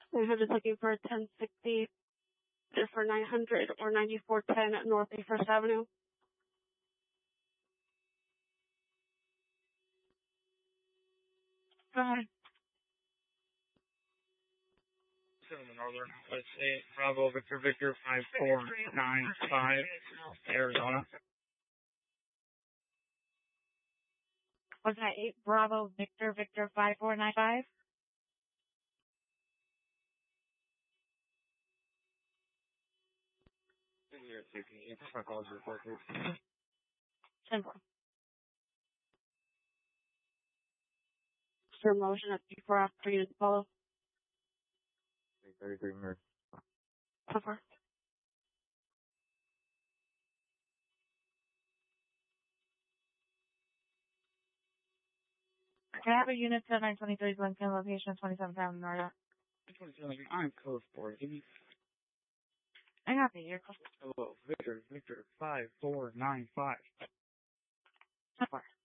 900 is looking for 1060 for 900 or 9410 at North First Avenue. Go ahead. Northern, let's say Bravo Victor 5495, Arizona. Was that 8 Bravo Victor 5495? Simple. Sir, motion at before after you follow. 33 minutes. Over. Can I have a unit 923's Lincoln location 27,000 North? I'm close for it. I got the you're close. Hello, Victor 5495. So far.